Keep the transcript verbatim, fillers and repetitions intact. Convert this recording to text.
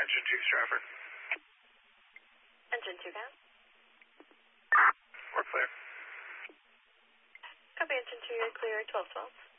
Engine two, Stratford. Engine two, down. We're clear. Copy, engine two, you're clear, twelve twelve.